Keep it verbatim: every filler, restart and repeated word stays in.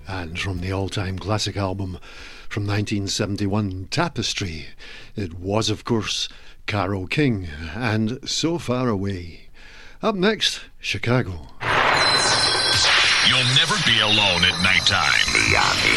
And from the all-time classic album from nineteen seventy-one, Tapestry, it was, of course, Carole King and So Far Away. Up next, Chicago. You'll never be alone at nighttime.